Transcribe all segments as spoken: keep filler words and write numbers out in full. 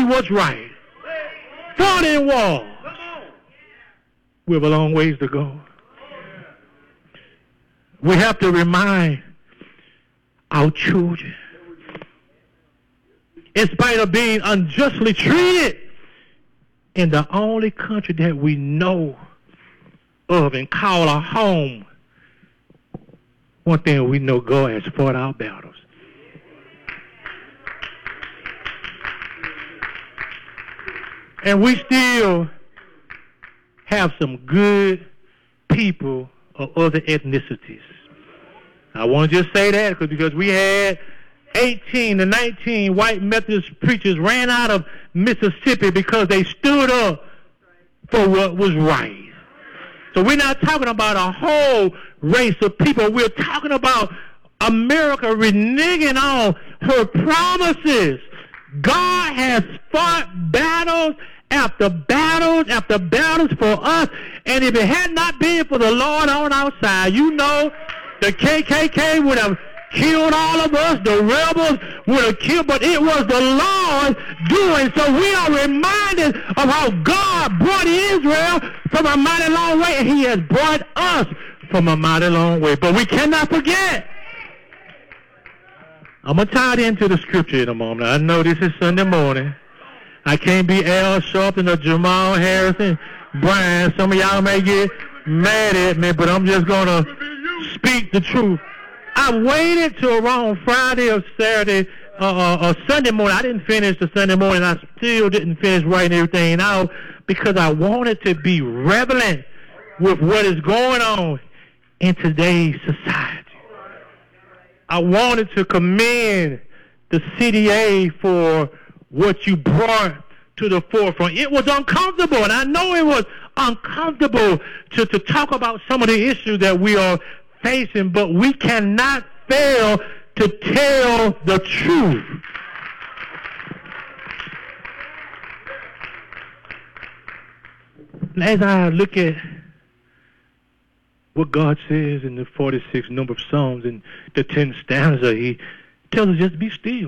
do what's right. Fought in wars. We have a long ways to go. We have to remind our children, in spite of being unjustly treated in the only country that we know of and call our home, one thing we know, God has fought our battles. And we still have some good people of other ethnicities. I want to just say that because we had eighteen to nineteen white Methodist preachers ran out of Mississippi because they stood up for what was right. So we're not talking about a whole race of people. We're talking about America reneging on her promises. God has fought battles after battles after battles for us. And if it had not been for the Lord on our side, you know, the K K K would have killed all of us. The rebels would have killed, but it was the Lord doing. So we are reminded of how God brought Israel from a mighty long way, and he has brought us from a mighty long way. But we cannot forget. I'm going to tie it into the scripture in a moment. I know this is Sunday morning. I can't be Al Sharpton or Jamal Harrison, Brian. Some of y'all may get mad at me, but I'm just going to speak the truth. I waited till around Friday or Saturday uh, uh, or Sunday morning. I didn't finish the Sunday morning. I still didn't finish writing everything out because I wanted to be relevant with what is going on in today's society. I wanted to commend the C D A for what you brought to the forefront. It was uncomfortable, and I know it was uncomfortable to, to talk about some of the issues that we are facing, but we cannot fail to tell the truth. As I look at what God says in the forty-sixth number of Psalms and the tenth stanza, he tells us just be still.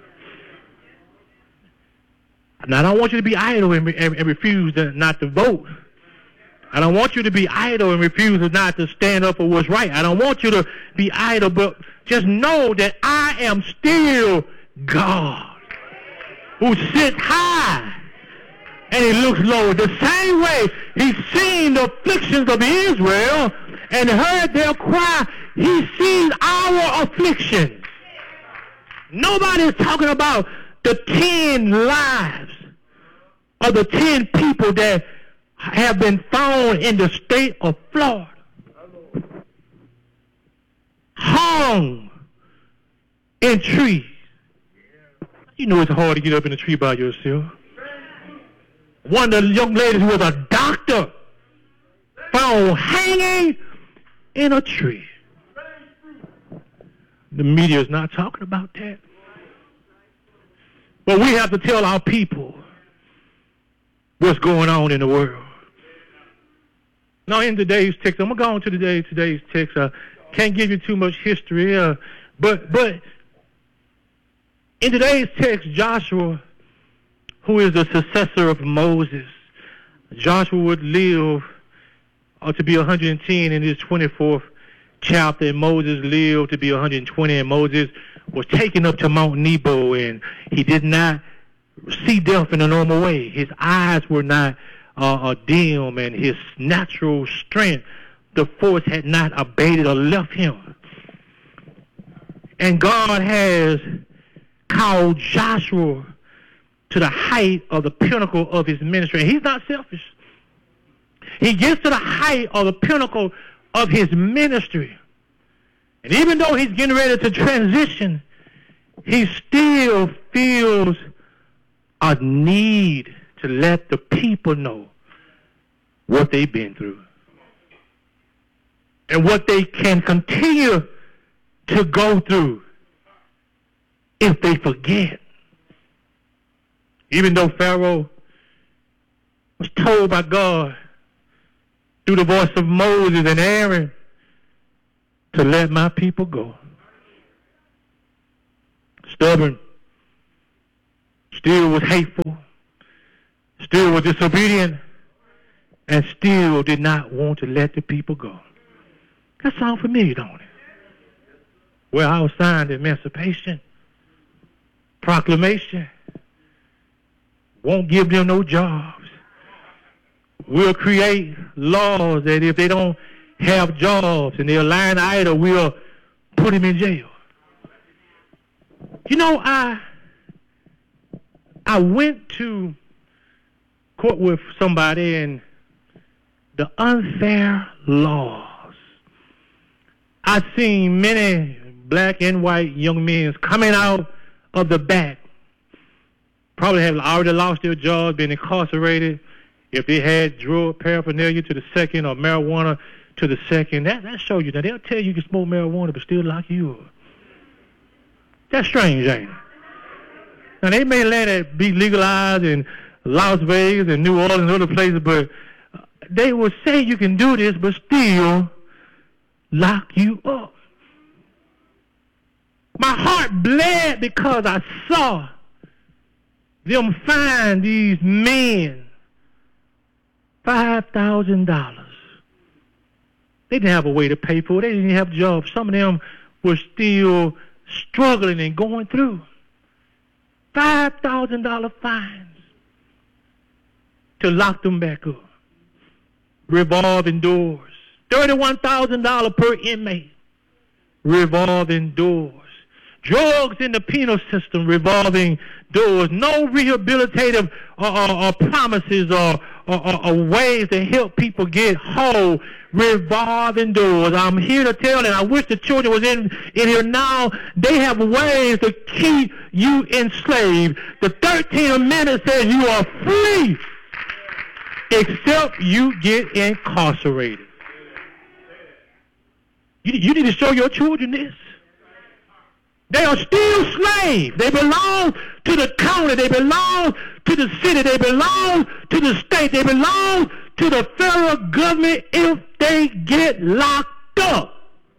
Now, I don't want you to be idle and, and, and refuse to, not to vote. I don't want you to be idle and refuse not to stand up for what's right. I don't want you to be idle, but just know that I am still God who sits high and he looks low. The same way he's seen the afflictions of Israel and heard their cry, he sees our afflictions. Nobody is talking about the ten lives of the ten people that have been found in the state of Florida, hung in trees. You know it's hard to get up in a tree by yourself. One of the young ladies who was a doctor found hanging in a tree. The media is not talking about that. But we have to tell our people what's going on in the world. Now, in today's text, I'm going to go on to today, today's text. I can't give you too much history, uh, but but in today's text, Joshua, who is the successor of Moses, Joshua would live uh, to be one hundred ten in his twenty-fourth chapter, and Moses lived to be one hundred twenty, and Moses was taken up to Mount Nebo, and he did not see death in a normal way. His eyes were not uh, uh, dim, and his natural strength, the force had not abated or left him. And God has called Joshua to the height of the pinnacle of his ministry. And he's not selfish. He gets to the height of the pinnacle of his ministry. And even though he's getting ready to transition, he still feels a need to let the people know what they've been through and what they can continue to go through if they forget. Even though Pharaoh was told by God through the voice of Moses and Aaron to let my people go. Stubborn, still was hateful, were disobedient and still did not want to let the people go. That sounds familiar, don't it? Well, I was signed Emancipation Proclamation. Won't give them no jobs. We'll create laws that if they don't have jobs and they're lying idle, we'll put them in jail. You know, I I went to court with somebody, and the unfair laws. I've seen many black and white young men coming out of the back, probably have already lost their jobs, been incarcerated. If they had drug paraphernalia to the second or marijuana to the second, that, that shows you that they'll tell you you can smoke marijuana but still lock you up. That's strange, ain't it? Now, they may let it be legalized in Las Vegas and New Orleans and other places, but they will say you can do this but still lock you up. My heart bled because I saw them find these men five thousand dollars. They didn't have a way to pay for it. They didn't have jobs. Some of them were still struggling and going through. five thousand dollars fines to lock them back up. Revolving doors. thirty-one thousand dollars per inmate. Revolving doors. Drugs in the penal system, revolving doors. No rehabilitative or, or, or promises or, or, or ways to help people get whole. Revolving doors. I'm here to tell, and I wish the children was in, in here now. They have ways to keep you enslaved. The thirteenth Amendment says you are free except you get incarcerated. You, you need to show your children this. They are still slaves. They belong to the county. They belong to the city. They belong to the state. They belong to the federal government if they get locked up.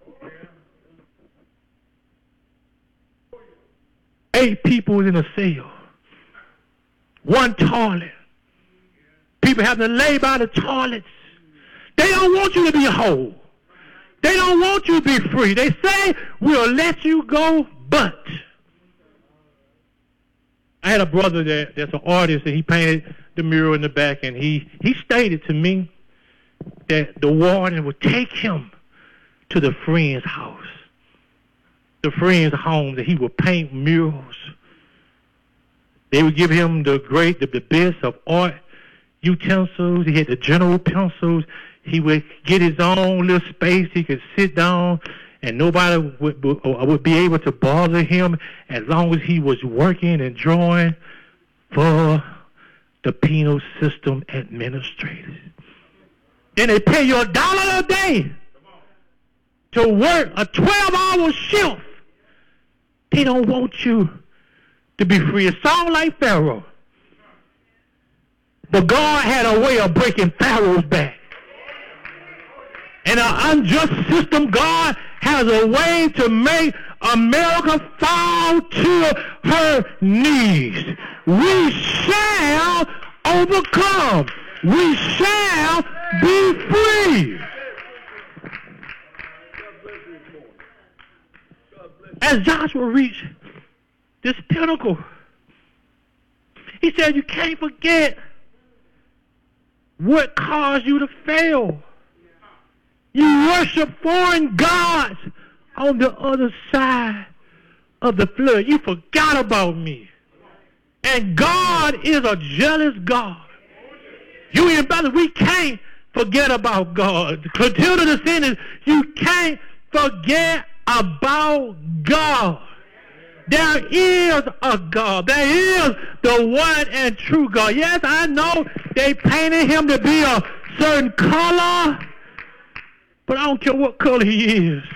Eight people in a cell. One toilet. People have to lay by the toilets. They don't want you to be whole. They don't want you to be free. They say, we'll let you go, but. I had a brother that, that's an artist, and he painted the mural in the back, and he, he stated to me that the warden would take him to the friend's house, the friend's home, that he would paint murals. They would give him the great, the, the best of art utensils. He had the general pencils. He would get his own little space. He could sit down, and nobody would, would, would be able to bother him as long as he was working and drawing for the penal system administrators. Then they pay you a dollar a day to work a twelve-hour shift. They don't want you to be free. It sounds like Pharaoh. But God had a way of breaking Pharaoh's back. In an unjust system, God has a way to make America fall to her knees. We shall overcome. We shall be free. As Joshua reached this pinnacle, he said, you can't forget what caused you to fail. You worship foreign gods on the other side of the flood. You forgot about me. And God is a jealous God. You and brother, we can't forget about God. Clotilda the sin is, you can't forget about God. There is a God. There is the one and true God. Yes, I know they painted him to be a certain color, but I don't care what color he is.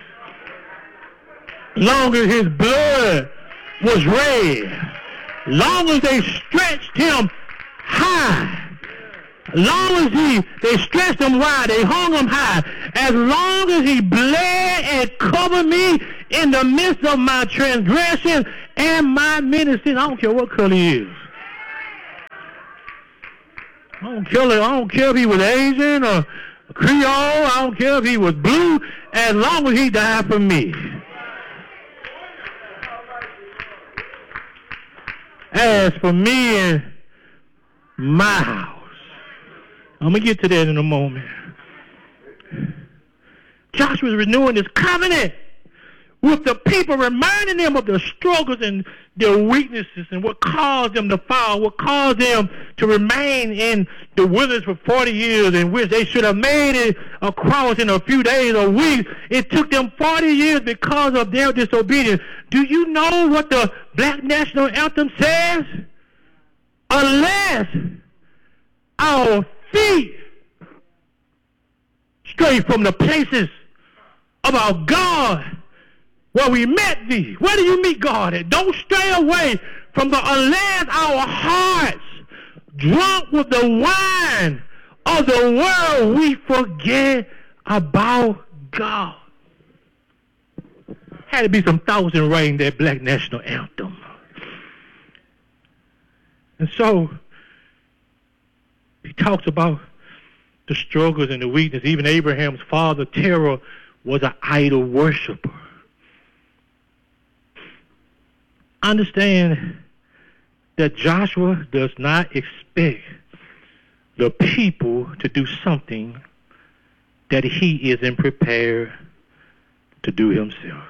Long as his blood was red, long as they stretched him high, long as he they stretched him wide, they hung him high, as long as he bled and covered me in the midst of my transgression and my many sins, I don't care what color he is. I don't care. I don't care if he was Asian or Creole. I don't care if he was blue. As long as he died for me. As for me and my house, I'm gonna get to that in a moment. Joshua is renewing his covenant with the people, reminding them of their struggles and their weaknesses and what caused them to fall, what caused them to remain in the wilderness for forty years, in which they should have made it across in a few days or weeks. It took them forty years because of their disobedience. Do you know what the Black National Anthem says? Unless our feet stray from the places of our God where we met thee. Where do you meet God at? Don't stray away from the, unless our hearts, drunk with the wine of the world, we forget about God. Had to be some thousand writing that Black National Anthem. And so he talks about the struggles and the weakness. Even Abraham's father, Terah, was an idol worshiper. Understand that Joshua does not expect the people to do something that he isn't prepared to do himself.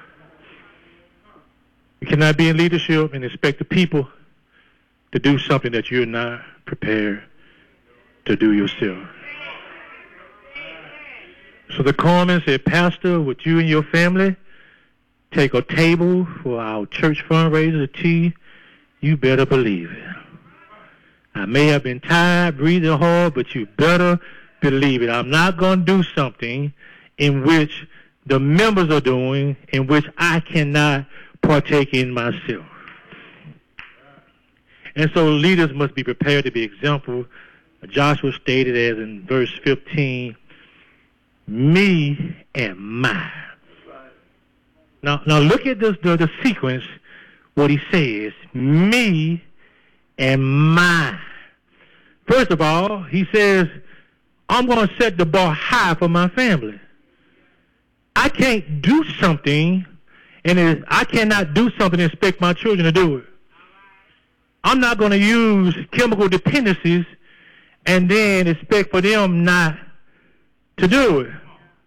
You cannot be in leadership and expect the people to do something that you're not prepared to do yourself. So the Coleman said, Pastor, would you and your family take a table for our church fundraiser tea? You better believe it. I may have been tired, breathing hard, but you better believe it. I'm not going to do something in which the members are doing, in which I cannot partake in myself. And so leaders must be prepared to be example. Joshua stated as in verse fifteen, me and mine. Now, now look at this, the, the sequence, what he says, me and mine. First of all, he says, I'm going to set the bar high for my family. I can't do something, and it, I cannot do something and expect my children to do it. I'm not going to use chemical dependencies and then expect for them not to do it.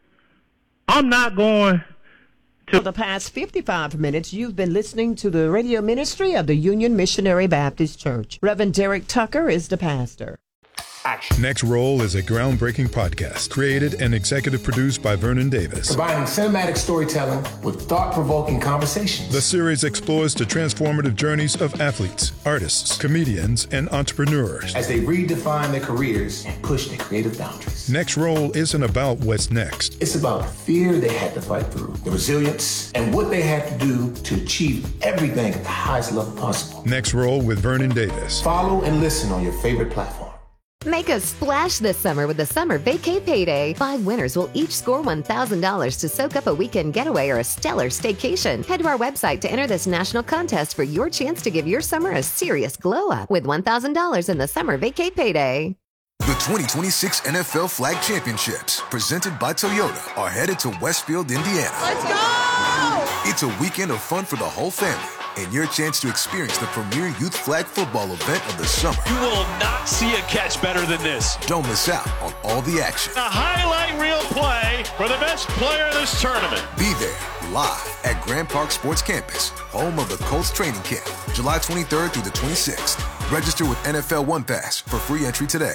I'm not going to... For the past fifty-five minutes, you've been listening to the radio ministry of the Union Missionary Baptist Church. Reverend Derek Tucker is the pastor. Action. Next Roll is a groundbreaking podcast created and executive produced by Vernon Davis. Combining cinematic storytelling with thought-provoking conversations. The series explores the transformative journeys of athletes, artists, comedians, and entrepreneurs as they redefine their careers and push their creative boundaries. Next Roll isn't about what's next. It's about the fear they had to fight through, the resilience, and what they had to do to achieve everything at the highest level possible. Next Roll with Vernon Davis. Follow and listen on your favorite platform. Make a splash this summer with the Summer Vacay Payday. Five winners will each score one thousand dollars to soak up a weekend getaway or a stellar staycation. Head to our website to enter this national contest for your chance to give your summer a serious glow-up with one thousand dollars in the Summer Vacay Payday. The twenty twenty-six N F L Flag Championships, presented by Toyota, are headed to Westfield, Indiana. Let's go! It's a weekend of fun for the whole family, and your chance to experience the premier youth flag football event of the summer. You will not see a catch better than this. Don't miss out on all the action. A highlight reel play for the best player in this tournament. Be there live at Grand Park Sports Campus, home of the Colts training camp, July twenty-third through the twenty-sixth. Register with N F L One Pass for free entry today.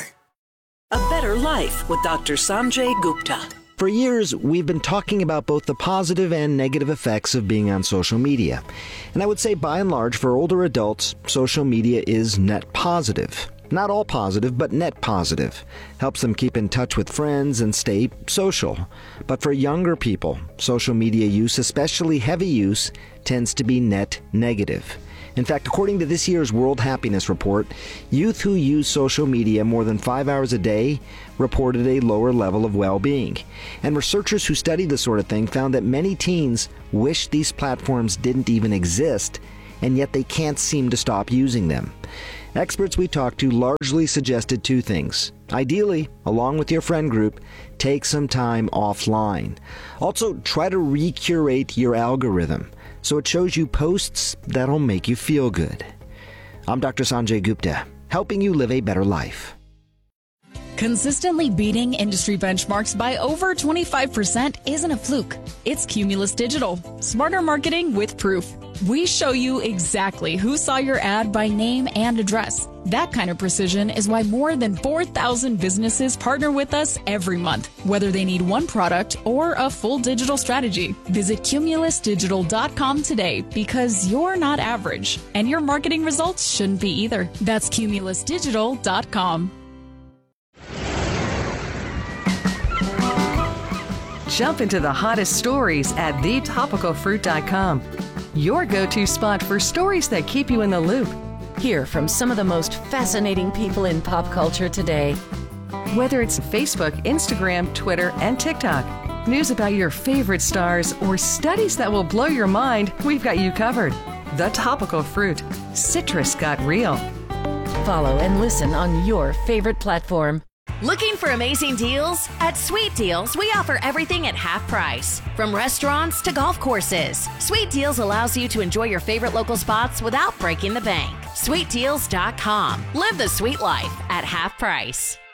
A Better Life with Doctor Sanjay Gupta. For years, we've been talking about both the positive and negative effects of being on social media. And I would say by and large, for older adults, social media is net positive. Not all positive, but net positive. Helps them keep in touch with friends and stay social. But for younger people, social media use, especially heavy use, tends to be net negative. In fact, according to this year's World Happiness Report, youth who use social media more than five hours a day reported a lower level of well-being. And researchers who studied this sort of thing found that many teens wish these platforms didn't even exist, and yet they can't seem to stop using them. Experts we talked to largely suggested two things. Ideally, along with your friend group, take some time offline. Also, try to recurate your algorithm so it shows you posts that'll make you feel good. I'm Doctor Sanjay Gupta, helping you live a better life. Consistently beating industry benchmarks by over twenty-five percent isn't a fluke. It's Cumulus Digital. Smarter marketing with proof. We show you exactly who saw your ad by name and address. That kind of precision is why more than four thousand businesses partner with us every month, whether they need one product or a full digital strategy. Visit cumulus digital dot com today because you're not average, and your marketing results shouldn't be either. That's cumulus digital dot com. Jump into the hottest stories at the topical fruit dot com. Your go-to spot for stories that keep you in the loop. Hear from some of the most fascinating people in pop culture today. Whether it's Facebook, Instagram, Twitter, and TikTok, news about your favorite stars, or studies that will blow your mind, we've got you covered. The Topical Fruit. Citrus got real. Follow and listen on your favorite platform. Looking for amazing deals? At Sweet Deals, we offer everything at half price. From restaurants to golf courses, Sweet Deals allows you to enjoy your favorite local spots without breaking the bank. sweet deals dot com. Live the sweet life at half price.